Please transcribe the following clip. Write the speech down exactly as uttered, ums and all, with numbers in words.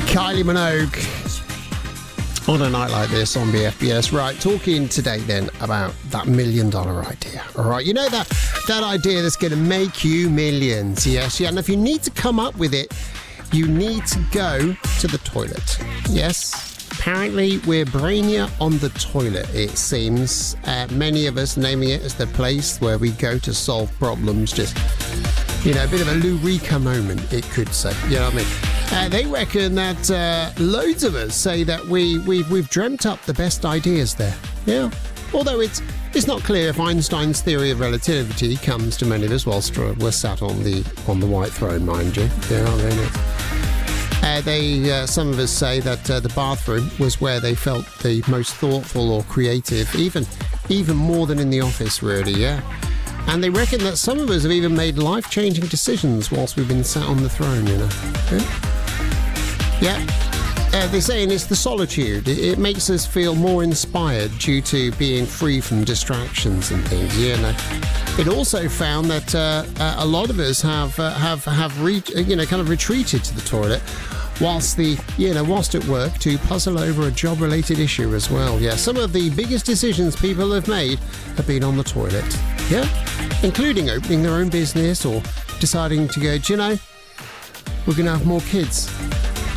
Kylie Minogue on a night like this on B F B S. Right, talking today then about that million dollar idea. All right, you know that that idea that's going to make you millions. Yes, yeah. And if you need to come up with it, you need to go to the toilet. Yes. Apparently, we're brainier on the toilet, it seems. Uh, many of us naming it as the place where we go to solve problems. Just, you know, a bit of a Eureka moment, it could say. You know what I mean? Uh, they reckon that uh, loads of us say that we, we, we've dreamt up the best ideas there. Yeah. Although it's it's not clear if Einstein's theory of relativity comes to many of us whilst we're sat on the on the white throne, mind you. You know what I mean? Uh, they, uh, some of us say that uh, the bathroom was where they felt the most thoughtful or creative, even even more than in the office, really, yeah. And they reckon that some of us have even made life-changing decisions whilst we've been sat on the throne, you know. Yeah. yeah. Uh, they're saying it's the solitude. It, it makes us feel more inspired due to being free from distractions and things, you know. It also found that uh, uh, a lot of us have uh, have have re- you know kind of retreated to the toilet whilst the you know whilst at work to puzzle over a job-related issue as well. Yeah, some of the biggest decisions people have made have been on the toilet. Yeah, including opening their own business or deciding to go. Do you know, we're going to have more kids.